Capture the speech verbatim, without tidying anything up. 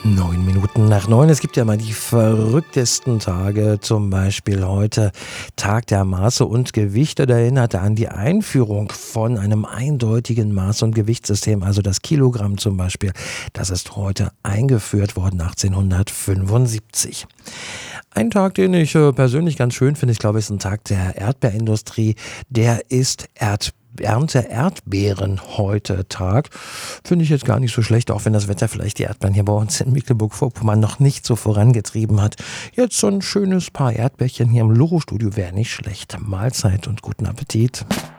Neun Minuten nach neun. Es gibt ja mal die verrücktesten Tage, zum Beispiel heute Tag der Maße und Gewichte. Da erinnert er an die Einführung von einem eindeutigen Maß- und Gewichtssystem, also das Kilogramm zum Beispiel. Das ist heute eingeführt worden, achtzehnhundertfünfundsiebzig. Ein Tag, den ich äh, persönlich ganz schön finde, ich glaube, ist ein Tag der Erdbeerindustrie. Der ist Erdbeer. Ernte Erdbeeren heute Tag. Finde ich jetzt gar nicht so schlecht, auch wenn das Wetter vielleicht die Erdbeeren hier bei uns in Mecklenburg-Vorpommern noch nicht so vorangetrieben hat. Jetzt so ein schönes Paar Erdbeerchen hier im Loro-Studio wäre nicht schlecht. Mahlzeit und guten Appetit.